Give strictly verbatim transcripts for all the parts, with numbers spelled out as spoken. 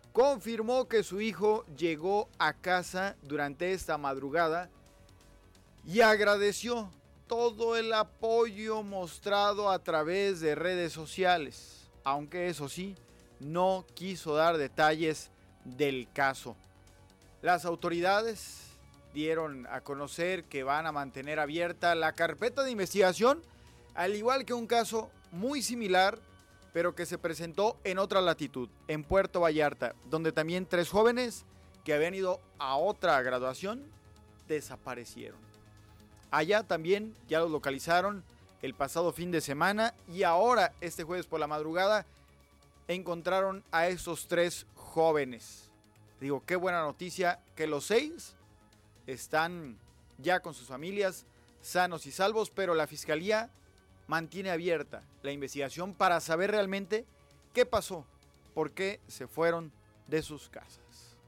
confirmó que su hijo llegó a casa durante esta madrugada y agradeció todo el apoyo mostrado a través de redes sociales, aunque eso sí, no quiso dar detalles del caso. Las autoridades dieron a conocer que van a mantener abierta la carpeta de investigación, al igual que un caso muy similar, pero que se presentó en otra latitud, en Puerto Vallarta, donde también tres jóvenes que habían ido a otra graduación desaparecieron. Allá también ya los localizaron el pasado fin de semana y ahora, este jueves por la madrugada, encontraron a esos tres jóvenes. Digo, qué buena noticia que los seis están ya con sus familias, sanos y salvos, pero la fiscalía mantiene abierta la investigación para saber realmente qué pasó, por qué se fueron de sus casas.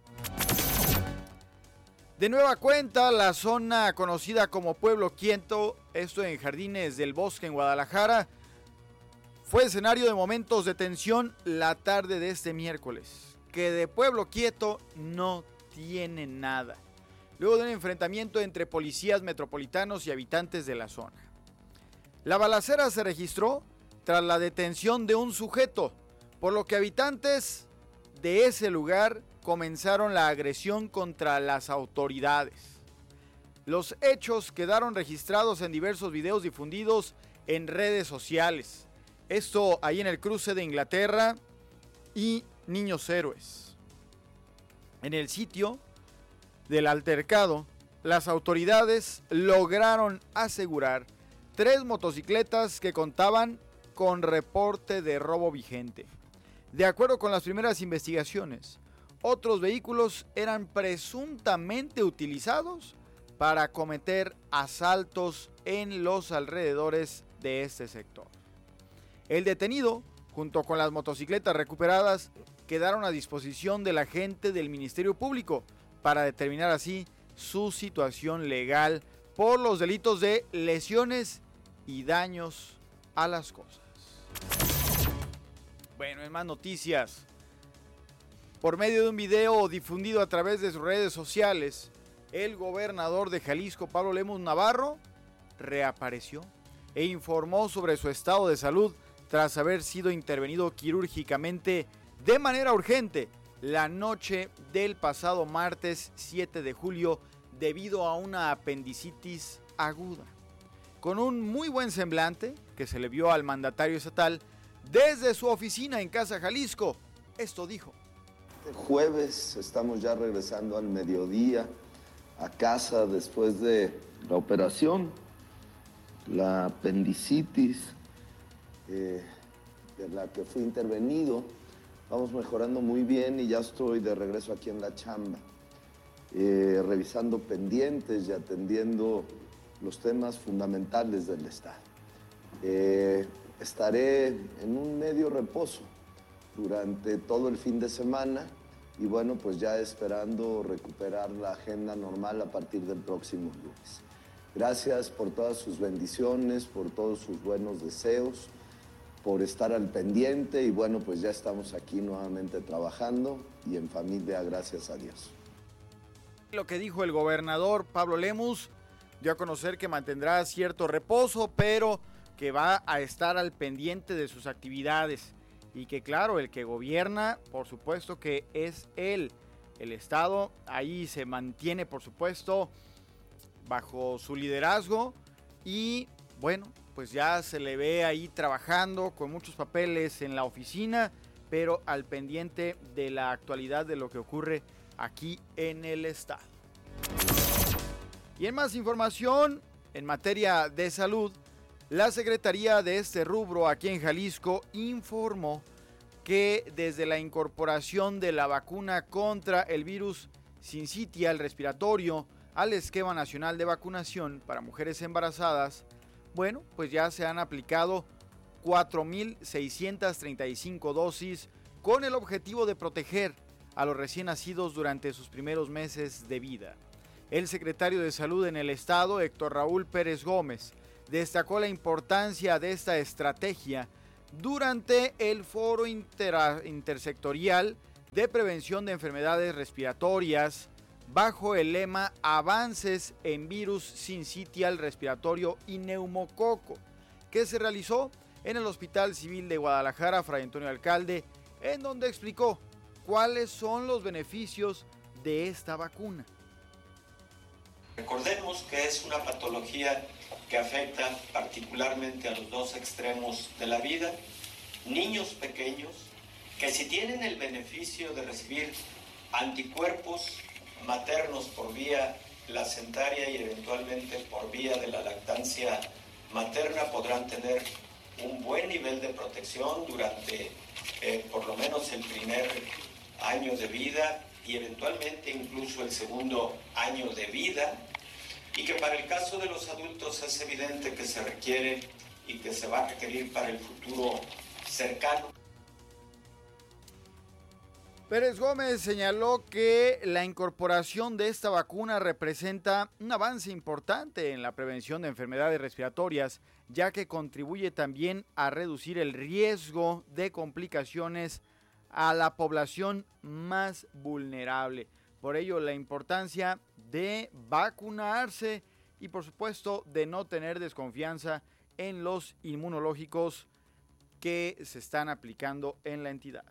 De nueva cuenta, la zona conocida como Pueblo Quieto, esto en Jardines del Bosque en Guadalajara, fue escenario de momentos de tensión la tarde de este miércoles, que de Pueblo Quieto no tiene nada, luego de un enfrentamiento entre policías metropolitanos y habitantes de la zona. La balacera se registró tras la detención de un sujeto, por lo que habitantes de ese lugar comenzaron la agresión contra las autoridades. Los hechos quedaron registrados en diversos videos difundidos en redes sociales. Esto ahí en el cruce de Inglaterra y Niños Héroes. En el sitio del altercado, las autoridades lograron asegurar tres motocicletas que contaban con reporte de robo vigente. De acuerdo con las primeras investigaciones, otros vehículos eran presuntamente utilizados para cometer asaltos en los alrededores de este sector. El detenido, junto con las motocicletas recuperadas, quedaron a disposición del agente del Ministerio Público para determinar así su situación legal por los delitos de lesiones y daños a las cosas. Bueno, en más noticias, por medio de un video difundido a través de sus redes sociales, el gobernador de Jalisco, Pablo Lemus Navarro, reapareció e informó sobre su estado de salud tras haber sido intervenido quirúrgicamente de manera urgente la noche del pasado martes siete de julio debido a una apendicitis aguda. Con un muy buen semblante que se le vio al mandatario estatal desde su oficina en Casa Jalisco, esto dijo. El jueves estamos ya regresando al mediodía a casa después de la operación, la apendicitis eh, de la que fui intervenido. Vamos mejorando muy bien y ya estoy de regreso aquí en la chamba, eh, revisando pendientes y atendiendo los temas fundamentales del Estado. Eh, estaré en un medio reposo durante todo el fin de semana y bueno, pues ya esperando recuperar la agenda normal a partir del próximo lunes. Gracias por todas sus bendiciones, por todos sus buenos deseos, por estar al pendiente y bueno, pues ya estamos aquí nuevamente trabajando y en familia, gracias a Dios. Lo que dijo el gobernador Pablo Lemus dio a conocer que mantendrá cierto reposo, pero que va a estar al pendiente de sus actividades y que claro, el que gobierna, por supuesto que es él, el Estado, ahí se mantiene por supuesto bajo su liderazgo y bueno, pues ya se le ve ahí trabajando con muchos papeles en la oficina, pero al pendiente de la actualidad de lo que ocurre aquí en el Estado. Y en más información, en materia de salud, la Secretaría de este rubro aquí en Jalisco informó que desde la incorporación de la vacuna contra el virus sincitial respiratorio al esquema nacional de vacunación para mujeres embarazadas, bueno, pues ya se han aplicado cuatro mil seiscientas treinta y cinco dosis con el objetivo de proteger a los recién nacidos durante sus primeros meses de vida. El secretario de Salud en el Estado, Héctor Raúl Pérez Gómez, destacó la importancia de esta estrategia durante el foro inter- intersectorial de prevención de enfermedades respiratorias bajo el lema Avances en virus sincitial respiratorio y neumococo, que se realizó en el Hospital Civil de Guadalajara, Fray Antonio Alcalde, en donde explicó cuáles son los beneficios de esta vacuna. Recordemos que es una patología que afecta particularmente a los dos extremos de la vida, niños pequeños que si tienen el beneficio de recibir anticuerpos maternos por vía placentaria y eventualmente por vía de la lactancia materna, podrán tener un buen nivel de protección durante eh, por lo menos el primer año de vida y eventualmente incluso el segundo año de vida, y que para el caso de los adultos es evidente que se requiere y que se va a requerir para el futuro cercano. Pérez Gómez señaló que la incorporación de esta vacuna representa un avance importante en la prevención de enfermedades respiratorias, ya que contribuye también a reducir el riesgo de complicaciones a la población más vulnerable. Por ello, la importancia de vacunarse y, por supuesto, de no tener desconfianza en los inmunológicos que se están aplicando en la entidad.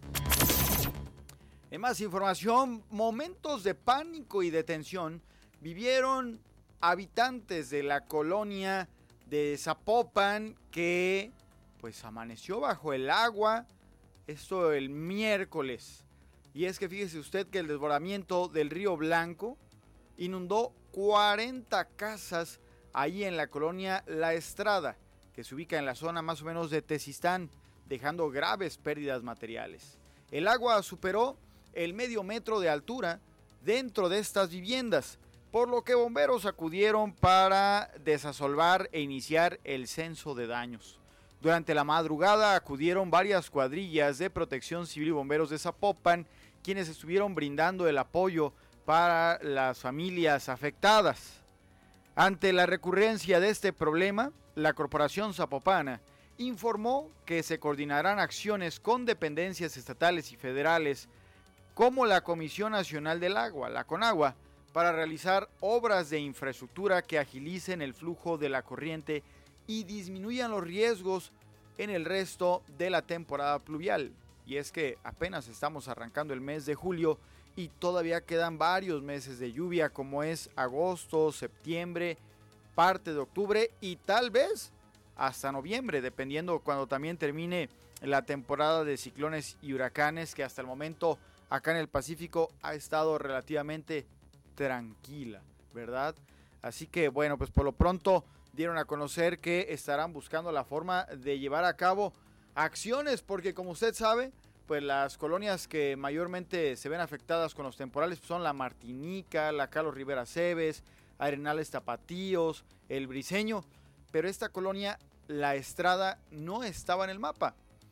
En más información, momentos de pánico y de tensión vivieron habitantes de la colonia de Zapopan que pues amaneció bajo el agua, esto el miércoles. Y es que fíjese usted que el desbordamiento del río Blanco inundó cuarenta casas ahí en la colonia La Estrada, que se ubica en la zona más o menos de Tezistán, dejando graves pérdidas materiales. El agua superó el medio metro de altura dentro de estas viviendas, por lo que bomberos acudieron para desasolvar e iniciar el censo de daños. Durante la madrugada acudieron varias cuadrillas de Protección Civil y bomberos de Zapopan, quienes estuvieron brindando el apoyo para las familias afectadas. Ante la recurrencia de este problema, la Corporación Zapopana informó que se coordinarán acciones con dependencias estatales y federales como la Comisión Nacional del Agua, la CONAGUA, para realizar obras de infraestructura que agilicen el flujo de la corriente y disminuyan los riesgos en el resto de la temporada pluvial. Y es que apenas estamos arrancando el mes de julio y todavía quedan varios meses de lluvia, como es agosto, septiembre, parte de octubre y tal vez hasta noviembre, dependiendo cuando también termine la temporada de ciclones y huracanes, que hasta el momento acá en el Pacífico ha estado relativamente tranquila, ¿verdad? Así que bueno, pues por lo pronto dieron a conocer que estarán buscando la forma de llevar a cabo acciones, porque como usted sabe, pues las colonias que mayormente se ven afectadas con los temporales son la Martinica, la Carlos Rivera Cebes, Arenales Tapatíos, El Briceño, pero esta colonia, La Estrada, no estaba en el mapa.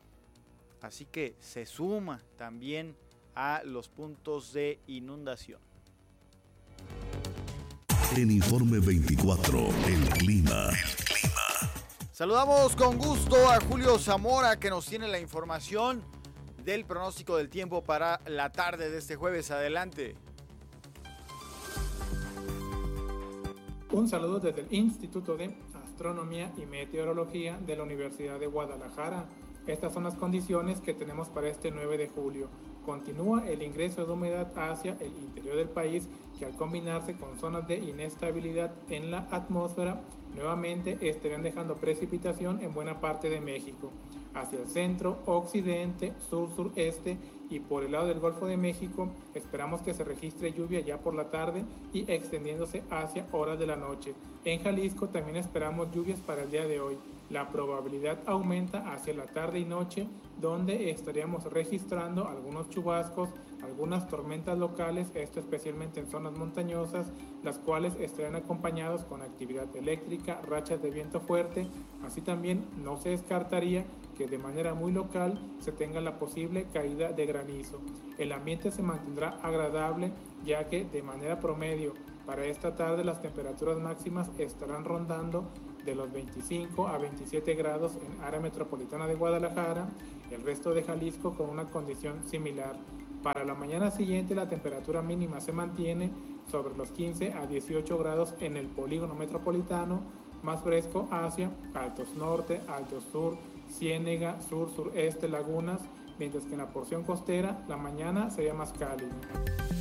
Así que se suma también a los puntos de inundación. En Informe veinticuatro, el clima. El clima. Saludamos con gusto a Julio Zamora, que nos tiene la información del pronóstico del tiempo para la tarde de este jueves. Adelante. Un saludo desde el Instituto de Astronomía y Meteorología de la Universidad de Guadalajara. Estas son las condiciones que tenemos para este nueve de julio. Continúa el ingreso de humedad hacia el interior del país, que al combinarse con zonas de inestabilidad en la atmósfera, nuevamente estarían dejando precipitación en buena parte de México. Hacia el centro, occidente, sur, sureste y por el lado del Golfo de México, esperamos que se registre lluvia ya por la tarde y extendiéndose hacia horas de la noche. En Jalisco también esperamos lluvias para el día de hoy. La probabilidad aumenta hacia la tarde y noche, donde estaríamos registrando algunos chubascos, algunas tormentas locales, esto especialmente en zonas montañosas, las cuales estarán acompañados con actividad eléctrica, rachas de viento fuerte. Así también no se descartaría que de manera muy local se tenga la posible caída de granizo. El ambiente se mantendrá agradable, ya que de manera promedio para esta tarde las temperaturas máximas estarán rondando de los veinticinco a veintisiete grados en área metropolitana de Guadalajara, el resto de Jalisco con una condición similar. Para la mañana siguiente la temperatura mínima se mantiene sobre los quince a dieciocho grados en el polígono metropolitano, más fresco hacia Altos Norte, Altos Sur, Ciénega, Sur, Sureste, Lagunas, mientras que en la porción costera la mañana sería más cálida.